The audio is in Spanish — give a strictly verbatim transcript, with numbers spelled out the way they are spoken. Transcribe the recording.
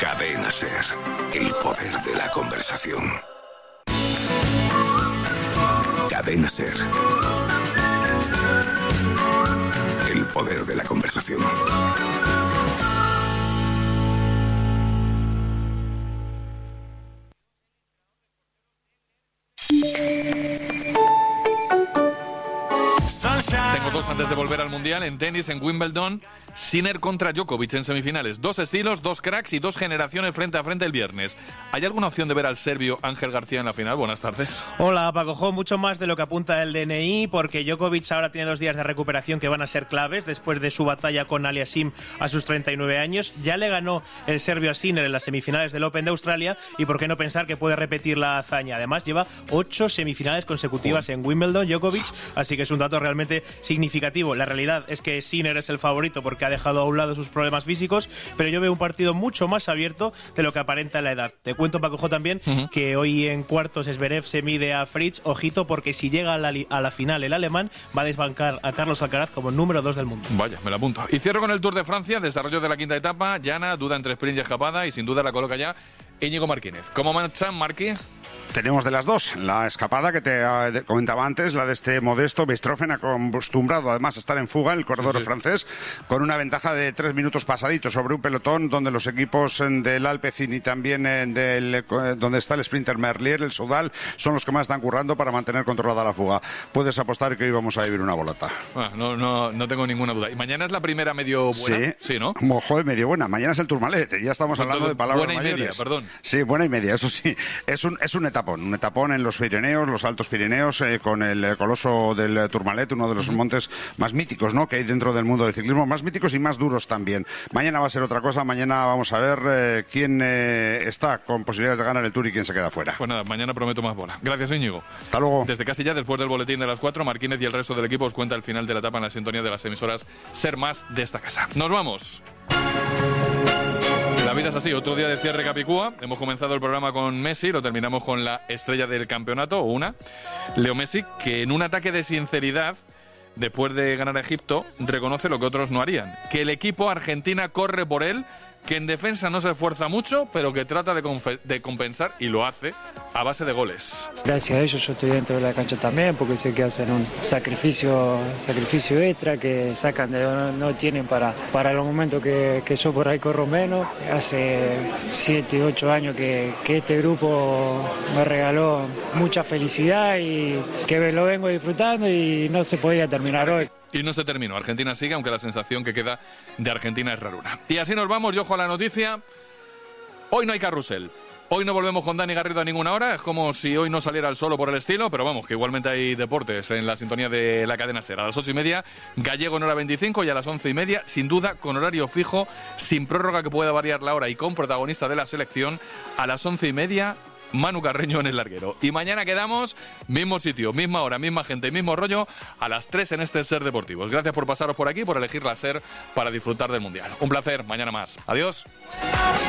Cadena SER, el poder de la conversación. Cadena SER, el poder de la conversación. Tengo dos antes de volver al Mundial. En tenis, en Wimbledon, Sinner contra Djokovic en semifinales. Dos estilos, dos cracks y dos generaciones frente a frente el viernes. ¿Hay alguna opción de ver al serbio Ángel García en la final? Buenas tardes. Hola, Paco Jo. Mucho más de lo que apunta el D N I, porque Djokovic ahora tiene dos días de recuperación que van a ser claves después de su batalla con Aliasim a sus treinta y nueve años. Ya le ganó el serbio a Sinner en las semifinales del Open de Australia y por qué no pensar que puede repetir la hazaña. Además, lleva ocho semifinales consecutivas en Wimbledon, Djokovic, así que es un dato realmente significativo. La realidad es que Sinner es el favorito porque ha dejado a un lado sus problemas físicos, pero yo veo un partido mucho más abierto de lo que aparenta la edad. Te cuento, Paco Jo, también uh-huh. que hoy en cuartos Zverev se mide a Fritz. Ojito, porque si llega a la, a la final el alemán, va a desbancar a Carlos Alcaraz como número dos del mundo. Vaya, me la apunto. Y cierro con el Tour de Francia, desarrollo de la quinta etapa. Llana, duda entre sprint y escapada, y sin duda la coloca ya Íñigo Martínez. ¿Cómo marchan, Marquí? Tenemos de las dos. La escapada que te uh, comentaba antes, la de este modesto Bechstrofen, acostumbrado además a estar en fuga en el corredor sí, sí. francés, con una ventaja de tres minutos pasaditos sobre un pelotón donde los equipos del Alpecin y también del, donde está el sprinter Merlier, el Soudal, son los que más están currando para mantener controlada la fuga. Puedes apostar que hoy vamos a vivir una bolata. Ah, no, no, no tengo ninguna duda. ¿Y mañana es la primera medio buena? Sí, sí ¿no? Joder, medio buena. Mañana es el Tourmalet. Ya estamos hablando de palabras buena y mayores. media, perdón. Sí, buena y media, eso sí. Es un, es un etapón, un etapón en los Pirineos, los Altos Pirineos, eh, con el coloso del Tourmalet, uno de los uh-huh. montes más míticos, ¿no?, que hay dentro del mundo del ciclismo, más míticos y más duros también. Mañana va a ser otra cosa. Mañana vamos a ver eh, quién eh, está con posibilidades de ganar el Tour y quién se queda fuera. Pues nada, mañana prometo más bola. Gracias, Íñigo. Hasta luego. Desde casi ya después del boletín de las cuatro, Martínez y el resto del equipo os cuenta el final de la etapa en la sintonía de las emisoras Ser Más de esta casa. ¡Nos vamos! La vida es así, otro día de cierre Capicúa. Hemos comenzado el programa con Messi, lo terminamos con la estrella del campeonato, o una, Leo Messi, que en un ataque de sinceridad, después de ganar a Egipto, reconoce lo que otros no harían, que el equipo Argentina corre por él, que en defensa no se esfuerza mucho, pero que trata de, confe- de compensar, y lo hace a base de goles. Gracias a ellos yo estoy dentro de la cancha también, porque sé que hacen un sacrificio sacrificio extra, que sacan de no, no tienen para, para los momentos que, que yo por ahí corro menos. Hace siete, ocho años que, que este grupo me regaló mucha felicidad y que lo vengo disfrutando y no se podía terminar hoy. Y no se terminó. Argentina sigue, aunque la sensación que queda de Argentina es raruna. Y así nos vamos. Yo ojo a la noticia. Hoy no hay carrusel. Hoy no volvemos con Dani Garrido a ninguna hora. Es como si hoy no saliera el solo por el estilo. Pero vamos, que igualmente hay deportes en la sintonía de la cadena SER. A las ocho y media, Gallego en hora veinticinco. Y a las once y media, sin duda, con horario fijo, sin prórroga que pueda variar la hora y con protagonista de la selección, a las once y media, Manu Carreño en el larguero. Y mañana quedamos, mismo sitio, misma hora, misma gente, mismo rollo, a las tres en este SER Deportivos. Gracias por pasaros por aquí, por elegir la SER para disfrutar del Mundial. Un placer, mañana más. Adiós.